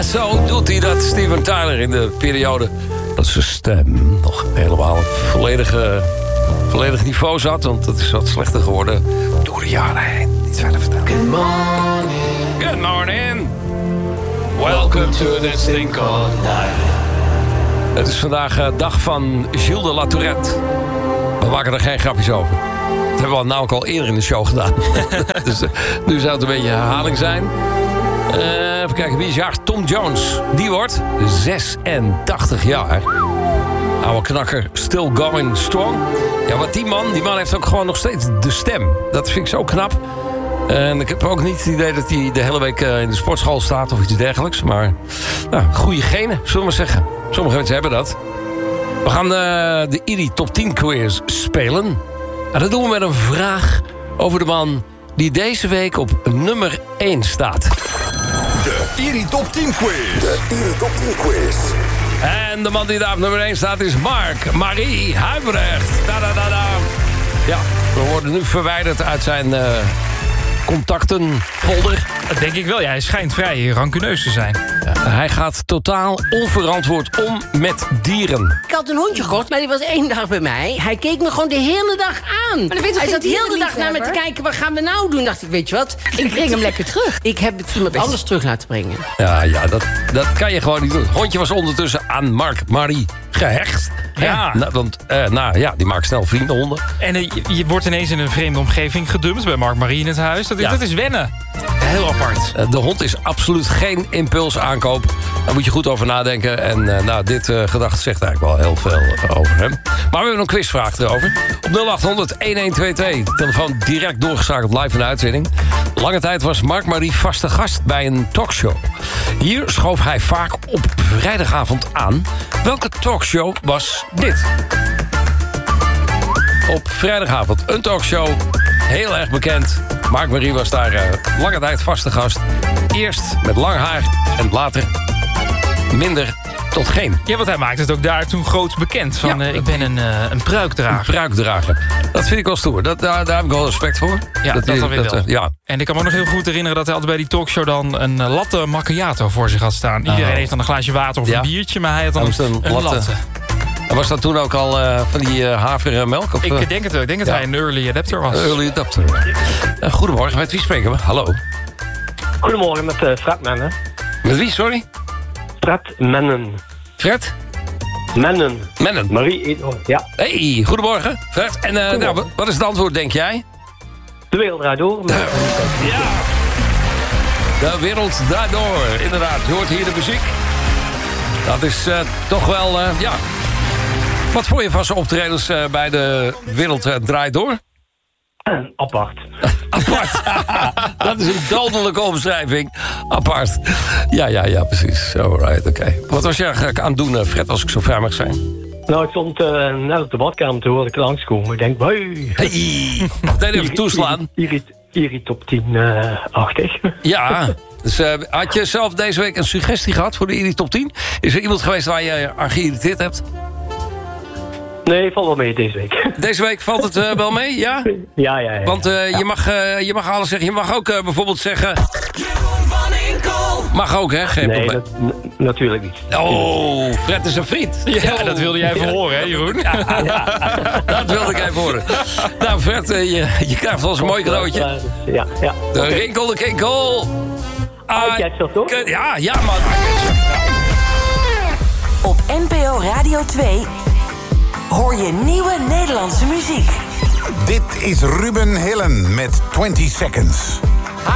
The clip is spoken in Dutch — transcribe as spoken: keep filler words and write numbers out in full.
Ja, zo doet hij dat, Steven Tyler, in de periode dat zijn stem nog helemaal op volledige, volledig niveau zat. Want dat is wat slechter geworden door de jaren heen. Niet verder vertellen. Good morning. Good morning. Welcome to this thing called life. Het is vandaag uh, dag van Gilles de La Tourette. We maken er geen grapjes over. Dat hebben we namelijk al eerder in de show gedaan. Dus uh, nu zou het een beetje herhaling zijn. Uh, even kijken, wie is jaar? Tom Jones. Die wordt zesentachtig jaar. Oude knakker, still going strong. Ja, wat die man, die man heeft ook gewoon nog steeds de stem. Dat vind ik zo knap. En ik heb ook niet het idee dat hij de hele week in de sportschool staat of iets dergelijks. Maar nou, goede genen, zullen we maar zeggen. Sommige mensen hebben dat. We gaan de, de I R I Top tien quiz spelen. En dat doen we met een vraag over de man die deze week op nummer één staat. De I R I Top tien quiz. De I R I Top tien quiz. En de man die daar op nummer één staat is Mark Marie Huibrecht. Da, da, da, da. Ja, we worden nu verwijderd uit zijn uh, contactenfolder. Dat denk ik wel. Ja, hij schijnt vrij rancuneus te zijn. Ja, hij gaat totaal onverantwoord om met dieren. Ik had een hondje gekocht, maar die was één dag bij mij. Hij keek me gewoon de hele dag aan. Maar hij zat de hele dag naar me te kijken, wat gaan we nou doen? Dacht ik, weet je wat? Ik breng hem lekker terug. Ik heb het iemand anders terug laten brengen. Ja, ja dat, dat kan je gewoon niet doen. Het hondje was ondertussen aan Mark Marie gehecht. Ja. Nou, want, uh, nou ja, die maakt snel vrienden, honden. En uh, je, je wordt ineens in een vreemde omgeving gedumpt bij Mark Marie in het huis. Dat is, Ja. dat is wennen. Heel apart. Uh, de hond is absoluut geen impulsaankoop. Daar moet je goed over nadenken. En uh, nou, dit uh, gedachte zegt eigenlijk wel heel veel uh, over hem. Maar we hebben een quizvraag erover. Op nul acht honderd elfentwintig. Telefoon direct doorgeschakeld live in de uitzending. Lange tijd was Mark Marie vaste gast bij een talkshow. Hier schoof hij vaak op vrijdagavond aan. Welke talkshow was dit? Op vrijdagavond een talkshow. Heel erg bekend. Mark Marie was daar uh, lange tijd vaste gast. Eerst met lang haar en later minder tot geen. Ja, want hij maakte het ook daar toen groots bekend. Van, Ja. uh, ik ben een, uh, een pruikdrager. Een pruikdrager. Dat vind ik wel stoer. Dat, daar, daar heb ik wel respect voor. Ja, dat, dat dan weer wel. Uh, ja. En ik kan me nog heel goed herinneren dat hij altijd bij die talkshow dan een uh, latte macchiato voor zich had staan. Iedereen Oh. heeft dan een glaasje water of Ja. een biertje, maar hij had dan Hij moest een, een een latte. latte. En was dat toen ook al uh, van die uh, havermelk? Of, Ik uh, uh, denk het wel. Ik denk dat ja. hij een early adapter was. Early adapter. Uh, goedemorgen, met wie spreken we? Hallo. Goedemorgen, met uh, Fred Mennen. Met wie, sorry? Fred Mennen. Fred? Mennen. Mennen. Marie Edo, ja. Hey, goedemorgen. Fred. En uh, nou, wat is het antwoord, denk jij? De wereld draait door. Ja. De wereld draait door, inderdaad. Je hoort hier de muziek. Dat is uh, toch wel, uh, ja... Wat vond je van zijn optredens uh, bij de wereld uh, draait door? Apart. Apart. Dat is een dodelijke omschrijving. Apart. Ja, ja, ja, precies. Alright, oké. Okay. Wat was je eigenlijk aan het doen, Fred, als ik zo vrij mag zijn? Nou, ik stond uh, net op de badkamer, toen hoorde ik langskomen. Ik denk, hey. Hey, meteen even toeslaan. I R I Top tien-achtig. Ja, dus uh, had je zelf deze week een suggestie gehad voor de I R I Top tien? Is er iemand geweest waar je aan geïrriteerd hebt? Nee, valt wel mee deze week. Deze week valt het uh, wel mee, ja? Ja, ja, ja. Want uh, ja. je, mag, uh, je mag alles zeggen. Je mag ook uh, bijvoorbeeld zeggen... Mag ook, hè? Geen nee, probleem. dat, natuurlijk niet. Oh, Fred is een vriend. Ja, dat wilde jij even horen, hè, Jeroen? Ja, ja. Dat wilde ik even horen. Nou, Fred, uh, je, je krijgt wel eens een mooi cadeautje. Ja, ja. De Okay. rinkel, de kinkel. Ah, ketchup, toch? Ja, ja, man. Op N P O Radio twee hoor je nieuwe Nederlandse muziek. Dit is Ruben Hillen met twintig seconds.